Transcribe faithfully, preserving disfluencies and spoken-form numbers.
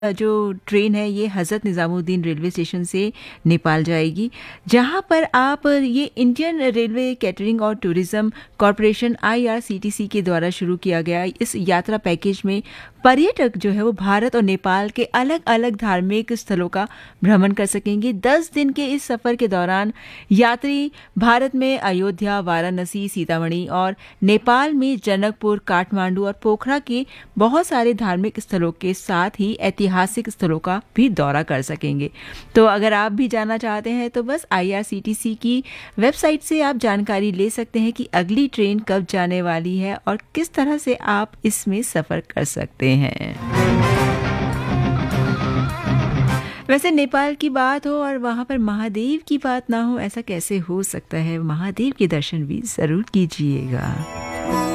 जो ट्रेन है ये हज़रत निज़ामुद्दीन रेलवे स्टेशन से नेपाल जाएगी, जहां पर आप ये इंडियन रेलवे कैटरिंग और tourism corporation I R C T C के द्वारा शुरू किया गया इस यात्रा पैकेज में पर्यटक जो है वो भारत और नेपाल के अलग अलग धार्मिक स्थलों का भ्रमण कर सकेंगे। दस दिन के इस सफ़र के दौरान यात्री भारत में अयोध्या, वाराणसी, सीतामढ़ी और नेपाल में जनकपुर, काठमांडू और पोखरा के बहुत सारे धार्मिक स्थलों के साथ ही ऐतिहासिक स्थलों का भी दौरा कर सकेंगे। तो अगर आप भी जाना चाहते हैं तो बस I R C T C की वेबसाइट से आप जानकारी ले सकते हैं कि अगली ट्रेन कब जाने वाली है और किस तरह से आप इसमें सफ़र कर सकते हैं। वैसे नेपाल की बात हो और वहाँ पर महादेव की बात ना हो, ऐसा कैसे हो सकता है? महादेव के दर्शन भी ज़रूर कीजिएगा।